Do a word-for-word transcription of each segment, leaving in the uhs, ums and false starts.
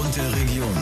Sound der Region.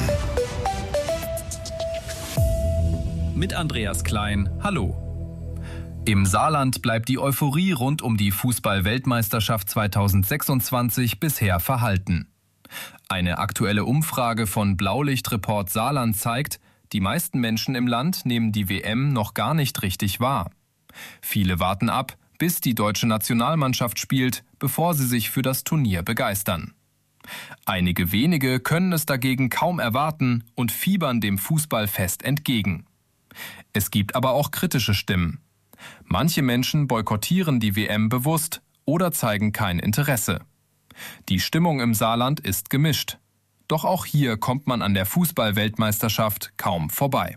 Mit Andreas Klein, hallo. Im Saarland bleibt die Euphorie rund um die Fußball-Weltmeisterschaft zweitausendsechsundzwanzig bisher verhalten. Eine aktuelle Umfrage von Blaulicht-Report Saarland zeigt, die meisten Menschen im Land nehmen die W M noch gar nicht richtig wahr. Viele warten ab, bis die deutsche Nationalmannschaft spielt, bevor sie sich für das Turnier begeistern. Einige wenige können es dagegen kaum erwarten und fiebern dem Fußballfest entgegen. Es gibt aber auch kritische Stimmen. Manche Menschen boykottieren die W M bewusst oder zeigen kein Interesse. Die Stimmung im Saarland ist gemischt. Doch auch hier kommt man an der Fußball-Weltmeisterschaft kaum vorbei.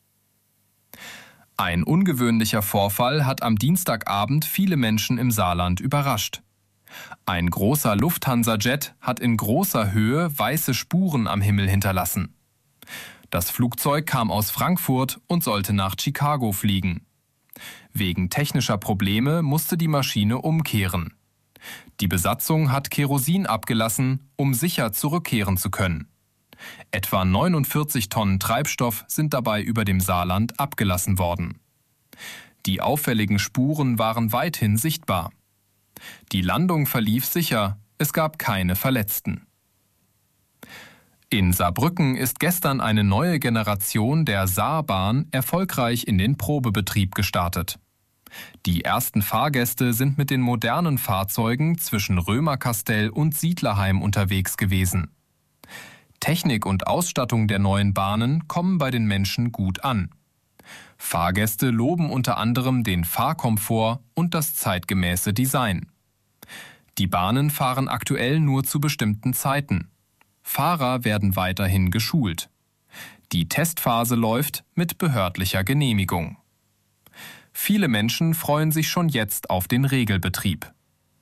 Ein ungewöhnlicher Vorfall hat am Dienstagabend viele Menschen im Saarland überrascht. Ein großer Lufthansa-Jet hat in großer Höhe weiße Spuren am Himmel hinterlassen. Das Flugzeug kam aus Frankfurt und sollte nach Chicago fliegen. Wegen technischer Probleme musste die Maschine umkehren. Die Besatzung hat Kerosin abgelassen, um sicher zurückkehren zu können. Etwa neunundvierzig Tonnen Treibstoff sind dabei über dem Saarland abgelassen worden. Die auffälligen Spuren waren weithin sichtbar. Die Landung verlief sicher, es gab keine Verletzten. In Saarbrücken ist gestern eine neue Generation der Saarbahn erfolgreich in den Probebetrieb gestartet. Die ersten Fahrgäste sind mit den modernen Fahrzeugen zwischen Römerkastell und Siedlerheim unterwegs gewesen. Technik und Ausstattung der neuen Bahnen kommen bei den Menschen gut an. Fahrgäste loben unter anderem den Fahrkomfort und das zeitgemäße Design. Die Bahnen fahren aktuell nur zu bestimmten Zeiten. Fahrer werden weiterhin geschult. Die Testphase läuft mit behördlicher Genehmigung. Viele Menschen freuen sich schon jetzt auf den Regelbetrieb.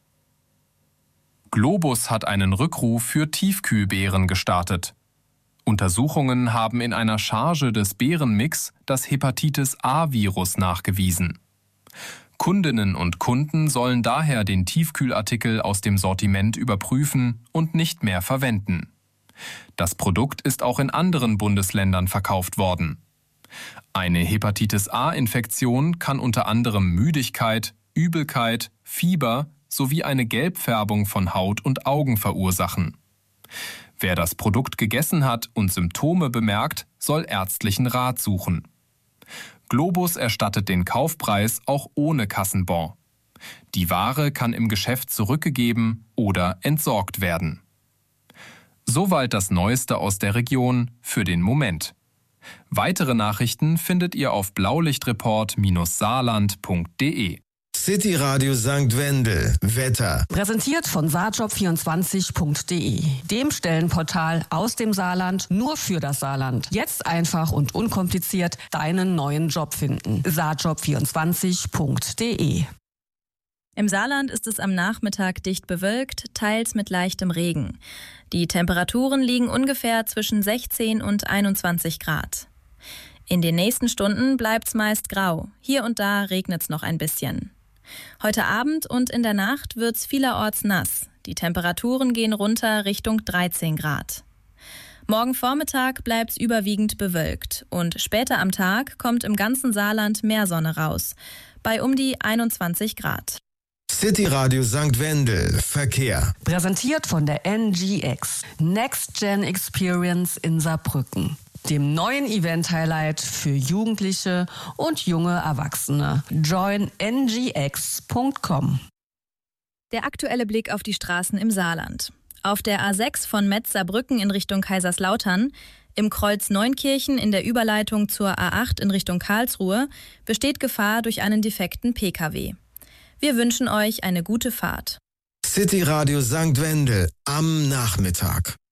Globus hat einen Rückruf für Tiefkühlbeeren gestartet. Untersuchungen haben in einer Charge des Beerenmix das Hepatitis-A-Virus nachgewiesen. Kundinnen und Kunden sollen daher den Tiefkühlartikel aus dem Sortiment überprüfen und nicht mehr verwenden. Das Produkt ist auch in anderen Bundesländern verkauft worden. Eine Hepatitis-A-Infektion kann unter anderem Müdigkeit, Übelkeit, Fieber sowie eine Gelbfärbung von Haut und Augen verursachen. Wer das Produkt gegessen hat und Symptome bemerkt, soll ärztlichen Rat suchen. Globus erstattet den Kaufpreis auch ohne Kassenbon. Die Ware kann im Geschäft zurückgegeben oder entsorgt werden. Soweit das Neueste aus der Region für den Moment. Weitere Nachrichten findet ihr auf blaulichtreport saarland punkt de. City Radio Sankt Wendel. Wetter. Präsentiert von saarjob vierundzwanzig punkt de, dem Stellenportal aus dem Saarland nur für das Saarland. Jetzt einfach und unkompliziert deinen neuen Job finden. saarjob vierundzwanzig punkt de. Im Saarland ist es am Nachmittag dicht bewölkt, teils mit leichtem Regen. Die Temperaturen liegen ungefähr zwischen sechzehn und einundzwanzig Grad. In den nächsten Stunden bleibt's meist grau. Hier und da regnet's noch ein bisschen. Heute Abend und in der Nacht wird's vielerorts nass. Die Temperaturen gehen runter Richtung dreizehn Grad. Morgen Vormittag bleibt's überwiegend bewölkt und später am Tag kommt im ganzen Saarland mehr Sonne raus, bei um die einundzwanzig Grad. City Radio Sankt Wendel. Verkehr. Präsentiert von der N G X, Next Gen Experience in Saarbrücken, dem neuen Event-Highlight für Jugendliche und junge Erwachsene. join n g x punkt com. Der aktuelle Blick auf die Straßen im Saarland. Auf der A sechs von Metz-Saarbrücken in Richtung Kaiserslautern, im Kreuz Neunkirchen in der Überleitung zur A acht in Richtung Karlsruhe besteht Gefahr durch einen defekten P K W. Wir wünschen euch eine gute Fahrt. City Radio Sankt Wendel am Nachmittag.